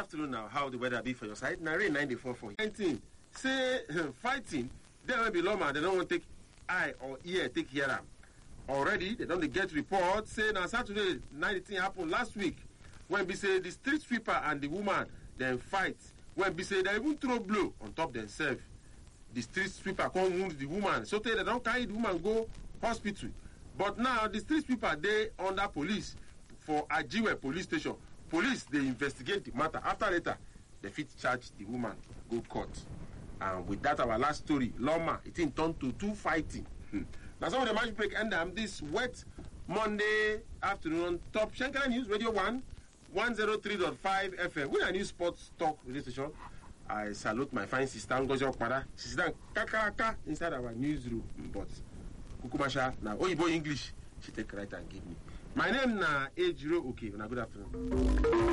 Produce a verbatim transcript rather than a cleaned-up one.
afternoon now. How the weather be for your side? Now rain ninety-four for nineteen. Say fighting. They will be lawman. They don't want to take eye or ear take hear them. Already they don't get reports. Say now Saturday nineteen happened last week when we say the street sweeper and the woman then fight. When we say they even throw blow on top themselves. The street sweeper come wound the woman. So they don't carry the woman go hospital. But now the street sweeper they under police for Ajiwe police station. Police they investigate the matter. After later, they fit charge the woman go court. And with that, our last story, Loma, it in turned to two fighting. Hmm. Now some of the match break end um, this wet Monday afternoon on Top Shankara News Radio One, one zero three point five F M. We are new sports talk radio station. I salute my fine sister Ngozi Okpada. She's done kakaraka inside our newsroom. But Kukumasha, now Oyibo English, she take right and give me. My name na Ejiro Okay. Good afternoon.